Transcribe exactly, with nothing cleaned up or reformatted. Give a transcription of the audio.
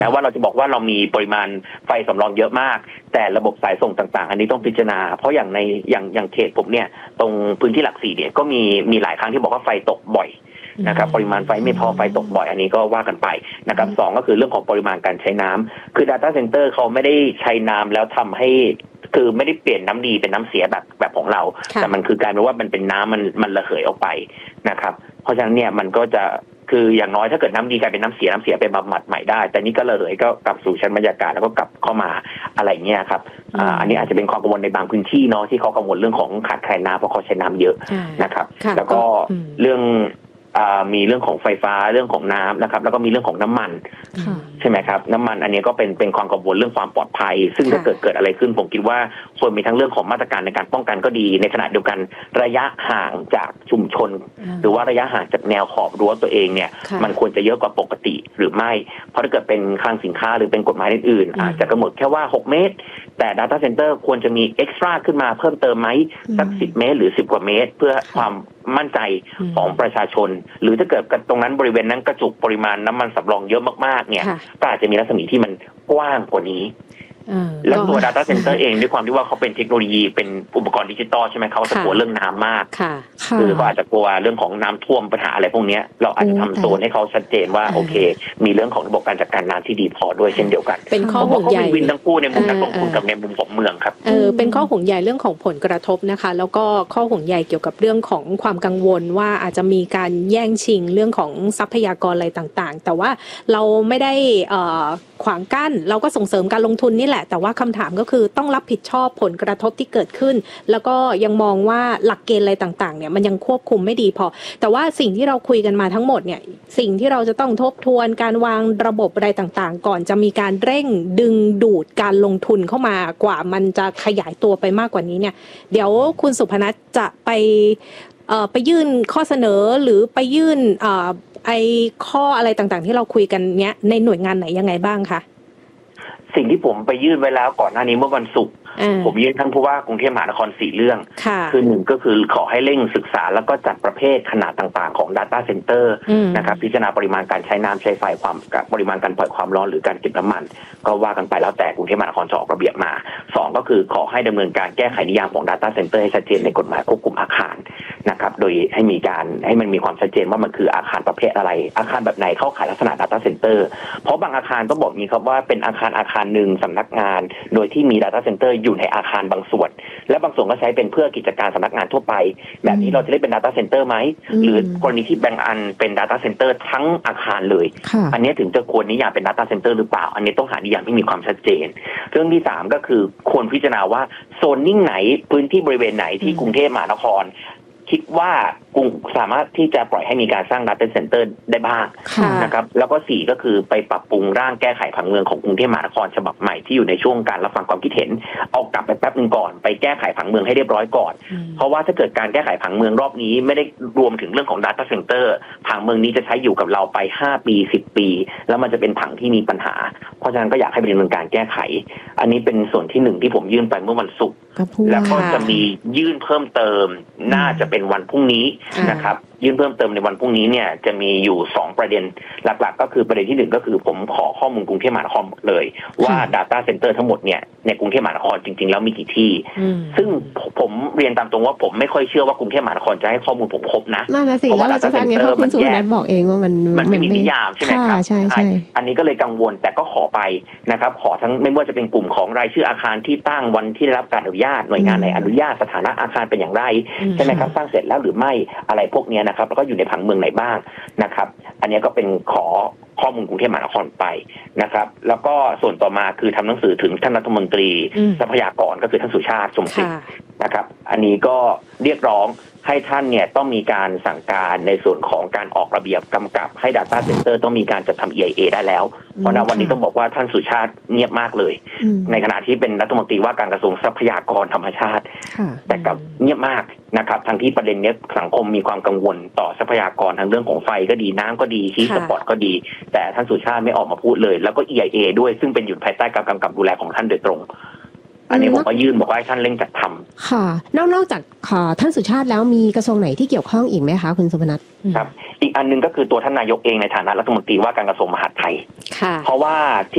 นะว่าเราจะบอกว่าเรามีปริมาณไฟสำรองเยอะมากแต่ระบบสายส่งต่างๆอันนี้ต้องพิจารณาเพราะอย่างในอย่างอย่างเขตผมเนี่ยตรงพื้นที่หลักสี่เนี่ยก็มีมีหลายครั้งที่บอกว่าไฟตกบ่อยนะครับปริมาณไฟไม่พอไฟตกบ่อยอันนี้ก็ว่ากันไปนะครับสองก็คือเรื่องของปริมาณการใช้น้ำคือ Data Center เขาไม่ได้ใช้น้ำแล้วทำให้คือไม่ได้เปลี่ยนน้ำดีเป็นน้ำเสียแบบแบบของเราแต่มันคือการว่ามันเป็นน้ำมันมันระเหยออกไปนะครับเพราะฉะนั้นเนี่ยมันก็จะคืออย่างน้อยถ้าเกิดน้ำดีกลายเป็นน้ำเสียน้ำเสียไปบำบัดใหม่ได้แต่นี่ก็ระเหยก็กลับสู่ชั้นบรรยากาศแล้วก็กลับเข้ามาอะไรเงี้ยครับอ่าอันนี้อาจจะเป็นความกังวลในบางพื้นที่เนาะที่เขากังวลเรื่องของขาดแคลนน้ำเพราะเขาใช้น้ำเยอะนะครับแล้วก็เรื่องมีเรื่องของไฟฟ้าเรื่องของน้ำนะครับแล้วก็มีเรื่องของน้ำมันใช่ไหมครับน้ำมันอันนี้ก็เป็นเป็นความกังวลเรื่องความปลอดภัยซึ่งถ้าเกิดเกิดอะไรขึ้นผมคิดว่าควรมีทั้งเรื่องของมาตรการในการป้องกันก็ดีในขณะเดียวกันระยะห่างจากชุมชนหรือว่าระยะห่างจากแนวขอบรั้วตัวเองเนี่ยมันควรจะเยอะกว่าปกติหรือไม่เพราะถ้าเกิดเป็นคลังสินค้าหรือเป็นกฎหมายอื่นๆอาจจะกำหนดแค่ว่าหกเมตรแต่ Data Center ควรจะมีเอ็กซ์ตร้าขึ้นมาเพิ่มเติมไหมสักสิบเมตรหรือสิบกว่าเมตรเพื่อความมั่นใจของประชาชนหรือถ้าเกิดตรงนั้นบริเวณนั้นกระจุกปริมาณน้ำมันสำรองเยอะมากๆเนี่ยก็อาจจะมีรัศมีที่มันกว้างกว่านี้แล้วตัว Data Center เองด้วยความที่ว่าเขาเป็นเทคโนโลยีเป็นอุปกรณ์ดิจิตอลใช่ไหมเขาจะกลัวเรื่องน้ำมากคือเขาอาจจะกลัวเรื่องของน้ำท่วมปัญหาอะไรพวกนี้เราอาจจะทำโซนให้เขาชัดเจนว่าโอเคมีเรื่องของระบบการจัดการน้ำที่ดีพอด้วยเช่นเดียวกันเป็นข้อห่วงใยวินทั้งคู่ในมุมนักลงทุนกับในมุมของเมืองครับเออเป็นข้อห่วงใยเรื่องของผลกระทบนะคะแล้วก็ข้อห่วงใยเกี่ยวกับเรื่องของความกังวลว่าอาจจะมีการแย่งชิงเรื่องของทรัพยากรอะไรต่างๆแต่ว่าเราไม่ได้ขวางกั้นเราก็ส่งเสริมการลงทุนนี่แหละแต่ว่าคำถามก็คือต้องรับผิดชอบผลกระทบที่เกิดขึ้นแล้วก็ยังมองว่าหลักเกณฑ์อะไรต่างๆเนี่ยมันยังควบคุมไม่ดีพอแต่ว่าสิ่งที่เราคุยกันมาทั้งหมดเนี่ยสิ่งที่เราจะต้องทบทวนการวางระบบอะไรต่างๆก่อนจะมีการเร่งดึงดูดการลงทุนเข้ามากว่ามันจะขยายตัวไปมากกว่านี้เนี่ยเดี๋ยวคุณสุพนัสจะไปเอ่อไปยื่นข้อเสนอหรือไปยื่นเอ่อไอ้ข้ออะไรต่างๆที่เราคุยกันเนี้ยในหน่วยงานไหนยังไงบ้างคะสิ่งที่ผมไปยื่นไว้แล้วก่อนหน้านี้เมื่อวันศุกร์ผมยื่นท่านผู้ว่ากรุงเทพมหานครสี่เรื่องคือหนึ่งก็คือขอให้เร่งศึกษาแล้วก็จัดประเภทขนาดต่างๆของ Data Center นะครับพิจารณาปริมาณการใช้น้ำใช้ไฟความปริมาณการปล่อยความร้อนหรือการเก็บน้ำมันก็ว่ากันไปแล้วแต่กรุงเทพมหานครจะออกระเบียบมาสองก็คือขอให้ดำเนินการแก้ไขนิยามของ Data Center ให้ชัดเจนในกฎหมายควบคุมอาคารนะครับโดยให้มีการให้มันมีความชัดเจนว่ามันคืออาคารประเภทอะไรอาคารแบบไหนเข้าข่ายลักษณะ Data Center เพราะบางอาคารต้องบอกนี้ครับว่าเป็นอาคารอาคารหนึ่งสำนักงานโดยที่มี Data Center อยู่ในอาคารบางส่วนและบางส่วนก็ใช้เป็นเพื่อกิจการสำนักงานทั่วไปแบบนี้เราจะเรียกเป็น Data Center ไหมหรือกรณีที่แบ่งอันเป็น Data Center ทั้งอาคารเลยอันนี้ถึงจะควรนิยามเป็น Data Center หรือเปล่าอันนี้ต้องหานิยามที่มีความชัดเจนเรื่องที่สามก็คือควรพิจารณาว่าโซนนิ่งไหนพื้นที่บริเวณไหนที่กรุงเทพมหานครคิดว่ากรุงสามารถที่จะปล่อยให้มีการสร้าง Data Center ได้บ้างนะครับแล้วก็สี่ก็คือไปปรับปรุงร่างแก้ไขผังเมืองของกรุงเทพมหานครฉบับใหม่ที่อยู่ในช่วงการรับฟังความคิดเห็นเอากลับไปแป๊บนึงก่อนไปแก้ไขผังเมืองให้เรียบร้อยก่อนเพราะว่าถ้าเกิดการแก้ไขผังเมืองรอบนี้ไม่ได้รวมถึงเรื่องของ Data Center ผังเมืองนี้จะใช้อยู่กับเราไปห้าปีสิบปีแล้วมันจะเป็นผังที่มีปัญหาเพราะฉะนั้นก็อยากให้ดำเนินการแก้ไขอันนี้เป็นส่วนที่หนึ่งที่ผมยื่นไปเมื่อวันศุกร์แล้วก็จะมียื่นเพิ่มเติมน่าจะเป็นวันพรุ่งนี้นะครับยื่นเพิ่มเติมในวันพรุ่งนี้เนี่ยจะมีอยู่สองประเด็นหลักๆก็คือประเด็นที่หนึ่งก็คือผมขอข้อมูลกรุงเทพมหานครเลยว่า Data Center ทั้งหมดเนี่ยในกรุงเทพมหานครจริงๆแล้วมีกี่ที่ซึ่งผมเรียนตามตรงว่าผมไม่ค่อยเชื่อว่ากรุงเทพมหานครจะให้ข้อมูลผมครบนะเพราะว่า Data Center มันแยกบอกเองว่ามันมันไม่มีนิยามใช่ไหมครับใช่ใช่อันนี้ก็เลยกังวลแต่ก็ขอไปนะครับขอทั้งไม่ว่าจะเป็นกลุ่มของรายชื่ออาคารที่ตั้งวันที่ได้รับการอนุญาตหน่วยงานไหนอนุญาตสถานะอาคารเป็นอย่างไรใช่ไหมครับสร้างเสร็จแล้วหรือไม่อะไรพวกนี้นะครับแล้วก็อยู่ในผังเมืองไหนบ้างนะครับอันนี้ก็เป็นขอข้อมูลกรุงเทพมหานครไปนะครับแล้วก็ส่วนต่อมาคือทำหนังสือถึงท่านรัฐมนตรีทรัพยากรก็คือท่านสุชาติชมกลิ่นนะครับอันนี้ก็เรียกร้องให้ท่านเนี่ยต้องมีการสั่งการในส่วนของการออกระเบียบกำกับให้ Data Center ต้องมีการจัดทำ อี ไอ เอ ได้แล้วเพราะณวันนี้ต้องบอกว่าท่านสุชาติเงียบมากเลยในขณะที่เป็นรัฐมนตรีว่าการกระทรวงทรัพยากรธรรมชาติแต่กับเงียบมากนะครับทั้งที่ประเด็นนี้สังคมมีความกังวลต่อทรัพยากรทั้งเรื่องของไฟก็ดีน้ำก็ดีฮีทสปอตก็ดีแต่ท่านสุชาติไม่ออกมาพูดเลยแล้วก็ อี ไอ เอ ด้วยซึ่งเป็นอยู่ภายใต้การกำกับดูแลของท่านโดยตรงอันนี้ผมก็ยื่นบอกว่าให้ท่านเร่งจัดทำค่ะนอกนอกจากท่านสุชาติแล้วมีกระทรวงไหนที่เกี่ยวข้องอีกไหมคะคุณสุพนัสครับอีกอันนึงก็คือตัวท่านนายกเองในฐานะรัฐมนตรีว่าการกระทรวงมหาดไทยเพราะว่า